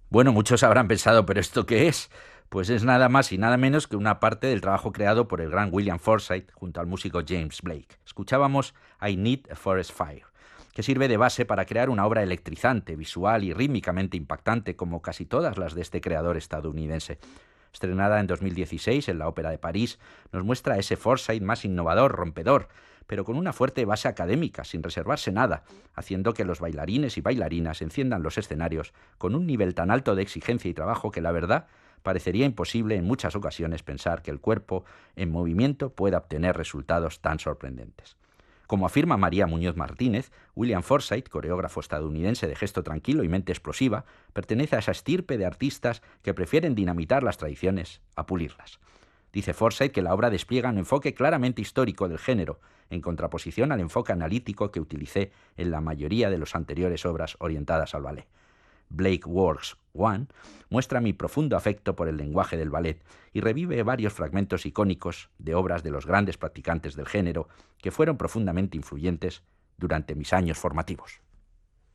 Bueno, muchos habrán pensado, ¿pero esto qué es? Pues es nada más y nada menos que una parte del trabajo creado por el gran William Forsythe junto al músico James Blake. Escuchábamos I Need a Forest Fire, que sirve de base para crear una obra electrizante, visual y rítmicamente impactante como casi todas las de este creador estadounidense. Estrenada en 2016 en la Ópera de París, nos muestra a ese Forsythe más innovador, rompedor, pero con una fuerte base académica, sin reservarse nada, haciendo que los bailarines y bailarinas enciendan los escenarios con un nivel tan alto de exigencia y trabajo que la verdad parecería imposible en muchas ocasiones pensar que el cuerpo en movimiento pueda obtener resultados tan sorprendentes. Como afirma María Muñoz Martínez, William Forsythe, coreógrafo estadounidense de gesto tranquilo y mente explosiva, pertenece a esa estirpe de artistas que prefieren dinamitar las tradiciones a pulirlas. Dice Forsythe que la obra despliega un enfoque claramente histórico del género, en contraposición al enfoque analítico que utilicé en la mayoría de las anteriores obras orientadas al ballet. Blake Works One muestra mi profundo afecto por el lenguaje del ballet y revive varios fragmentos icónicos de obras de los grandes practicantes del género que fueron profundamente influyentes durante mis años formativos.